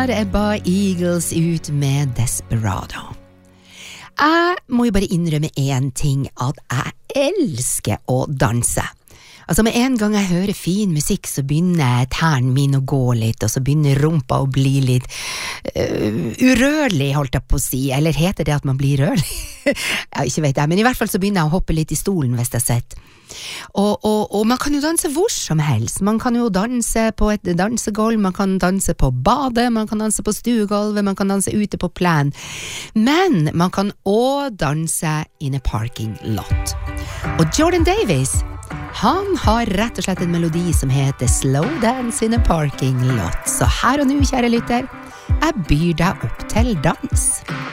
var Ebba Eagles ut med Desperado. Jeg må jo bare innrømme en ting, at jeg elsker å danse. Altså med en gang jeg hører fin musikk, så begynner tærne mine å gå litt, og så begynner rumpa å bli litt urørlig, holdt jeg på å si. Eller heter det at man blir rørlig? Ja, ikke vet jeg, men i hvert fall så begynner jeg å hoppe litt i stolen hvis jeg sitter. Og man kan jo danse hvor som helst. Man kan jo danse på et dansegolv, man kan danse på badet, man kan danse på stuegolvet, man kan danse ute på plan. Men man kan også danse in a parking lot. Og Jordan Davis, han har rett og slett en melodi som heter Slow Dance in a Parking Lot. Så her og nå, kjære lytter, jeg byr deg opp til dans.